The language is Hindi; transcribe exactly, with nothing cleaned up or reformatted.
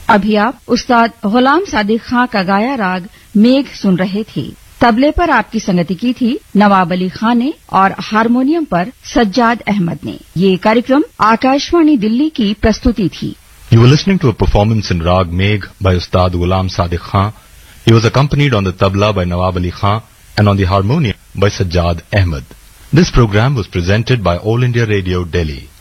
अभी आप उस्ताद गुलाम सादिक खां का गाया राग मेघ सुन रहे थे। तबले पर आपकी संगति की थी नवाब अली खां ने और हारमोनियम पर सज्जाद अहमद ने। ये कार्यक्रम आकाशवाणी दिल्ली की प्रस्तुति थी। You were listening to a performance in Rag Megh by Ustad Ghulam Sadiq Khan. He was accompanied on the tabla by Nawab Ali Khan and on the harmonium by Sajjad Ahmed. This program was presented by All India Radio Delhi.